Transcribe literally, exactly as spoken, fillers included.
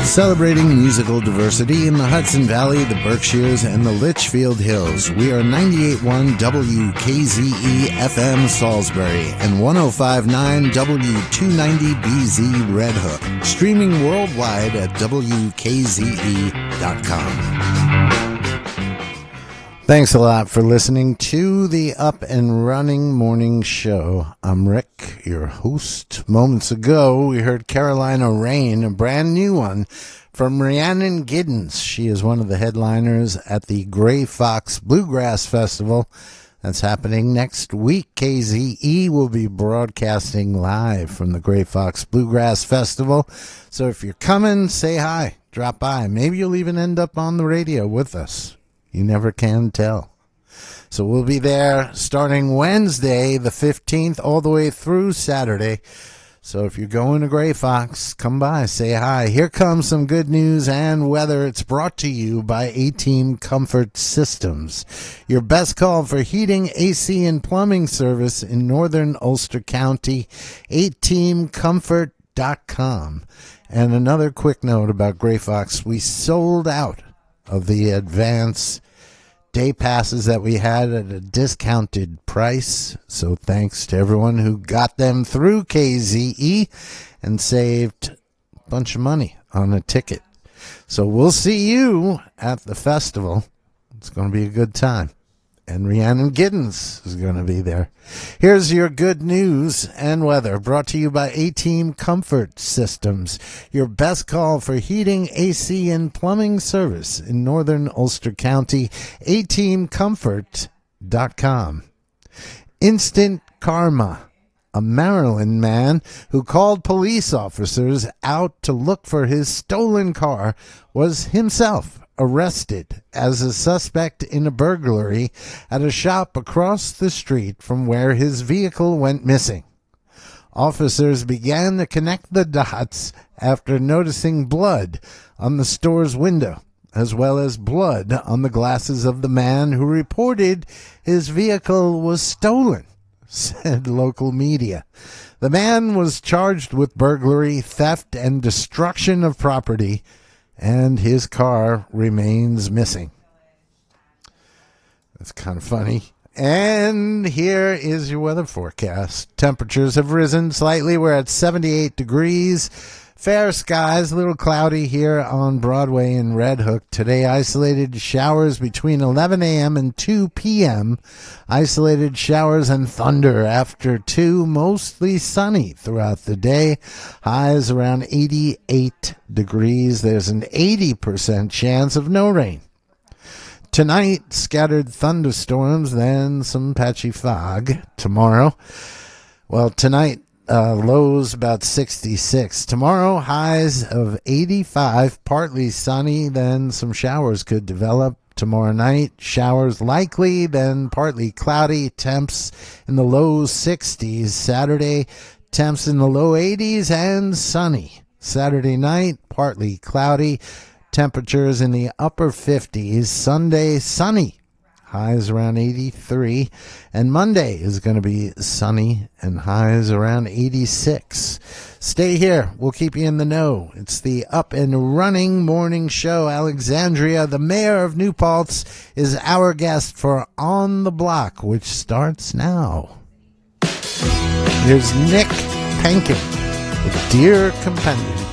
Celebrating musical diversity in the Hudson Valley, the Berkshires, and the Litchfield Hills. We are ninety-eight point one W K Z E F M Salisbury and one oh five point nine W two ninety B Z Red Hook. Streaming worldwide at W K Z E dot com. Thanks a lot for listening to the Up and Running Morning Show. I'm Rick, your host. Moments ago, we heard Carolina Rain, a brand new one from Rhiannon Giddens. She is one of the headliners at the Gray Fox Bluegrass Festival. That's happening next week. K Z E will be broadcasting live from the Gray Fox Bluegrass Festival. So if you're coming, say hi, drop by. Maybe you'll even end up on the radio with us. You never can tell. So we'll be there starting Wednesday, the fifteenth, all the way through Saturday. So if you're going to Gray Fox, come by, say hi. Here comes some good news and weather. It's brought to you by A-Team Comfort Systems, your best call for heating, A C, and plumbing service in northern Ulster County, A team comfort dot com. And another quick note about Gray Fox. We sold out of the advance day passes that we had at a discounted price. So thanks to everyone who got them through K Z E and saved a bunch of money on a ticket. So we'll see you at the festival. It's going to be a good time. And Rhiannon Giddens is going to be there. Here's your good news and weather, brought to you by A-Team Comfort Systems, your best call for heating, A C, and plumbing service in northern Ulster County, A team comfort dot com. Instant karma. A Maryland man who called police officers out to look for his stolen car was himself arrested as a suspect in a burglary at a shop across the street from where his vehicle went missing. Officers began to connect the dots after noticing blood on the store's window, as well as blood on the glasses of the man who reported his vehicle was stolen, said local media. The man was charged with burglary, theft, and destruction of property, and his car remains missing. That's kind of funny. And here is your weather forecast. Temperatures have risen slightly. We're at seventy-eight degrees. Fair skies, a little cloudy here on Broadway in Red Hook. Today, isolated showers between eleven a.m. and two p.m. Isolated showers and thunder after two. Mostly sunny throughout the day. Highs around eighty-eight degrees. There's an eighty percent chance of no rain. Tonight, scattered thunderstorms, then some patchy fog. Tomorrow, well, tonight, Uh, lows about sixty-six. Tomorrow, highs of eighty-five, partly sunny, then some showers could develop. Tomorrow night, showers likely, then partly cloudy, temps in the low sixties. Saturday, temps in the low eighties and sunny. Saturday night, partly cloudy, temperatures in the upper fifties. Sunday, sunny. Highs around eighty-three, and Monday is going to be sunny and highs around eighty-six. Stay here. We'll keep you in the know. It's the Up and Running Morning Show. Alexandria, the mayor of New Paltz, is our guest for On the Block, which starts now. There's Nick Penkin with Dear Companion.